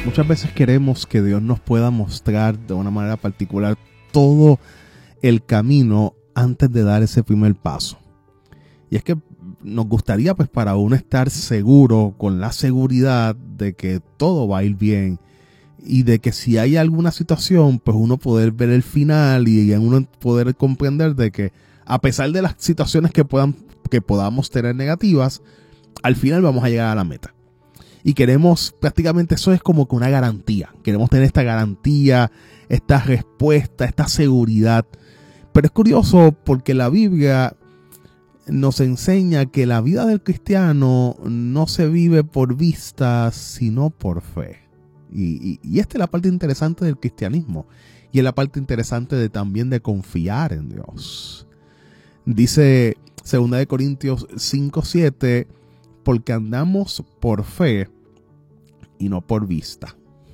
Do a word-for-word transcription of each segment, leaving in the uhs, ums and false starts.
Muchas veces queremos que Dios nos pueda mostrar de una manera particular todo el camino antes de dar ese primer paso. Y es que nos gustaría, pues, para uno estar seguro, con la seguridad de que todo va a ir bien y de que si hay alguna situación, pues uno poder ver el final y uno poder comprender de que a pesar de las situaciones que puedan, que podamos tener negativas, al final vamos a llegar a la meta. Y queremos, prácticamente eso es como que una garantía. Queremos tener esta garantía, esta respuesta, esta seguridad. Pero es curioso porque la Biblia nos enseña que la vida del cristiano no se vive por vista, sino por fe. Y, y, y esta es la parte interesante del cristianismo. Y es la parte interesante de, también de confiar en Dios. Dice segunda de Corintios cinco siete, porque andamos por fe y no por vista.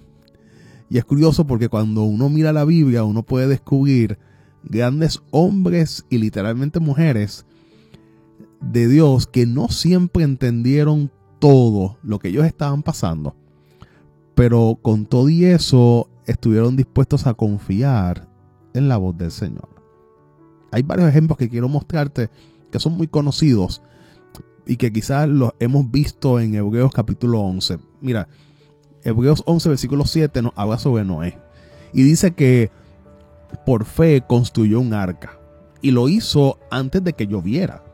Y es curioso porque cuando uno mira la Biblia, uno puede descubrir grandes hombres y literalmente mujeres de Dios que no siempre entendieron todo lo que ellos estaban pasando, pero con todo y eso estuvieron dispuestos a confiar en la voz del Señor. Hay varios ejemplos que quiero mostrarte que son muy conocidos y que quizás los hemos visto en Hebreos capítulo once. Mira, Hebreos once versículo siete nos habla sobre Noé y dice que por fe construyó un arca y lo hizo antes de que lloviera.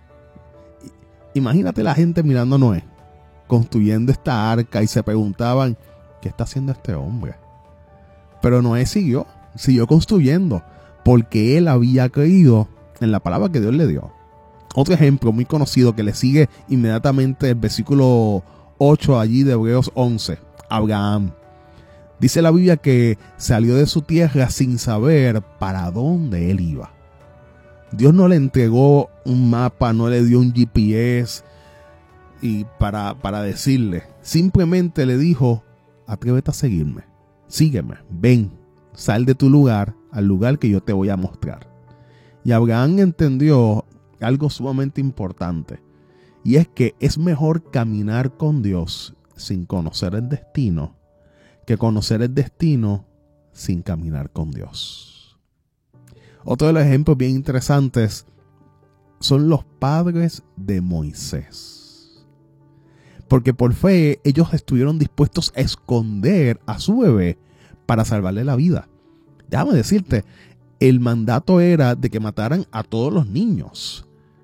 Imagínate la gente mirando a Noé construyendo esta arca y se preguntaban, ¿qué está haciendo este hombre? Pero Noé siguió, siguió construyendo porque él había creído en la palabra que Dios le dio. Otro ejemplo muy conocido que le sigue inmediatamente el versículo ocho allí de Hebreos once, Abraham. Dice la Biblia que salió de su tierra sin saber para dónde él iba. Dios no le entregó un mapa, no le dio un G P S y para, para decirle. Simplemente le dijo, atrévete a seguirme, sígueme, ven, sal de tu lugar al lugar que yo te voy a mostrar. Y Abraham entendió algo sumamente importante, y es que es mejor caminar con Dios sin conocer el destino que conocer el destino sin caminar con Dios. Otro de los ejemplos bien interesantes son los padres de Moisés, porque por fe ellos estuvieron dispuestos a esconder a su bebé para salvarle la vida. Déjame decirte, el mandato era de que mataran a todos los niños.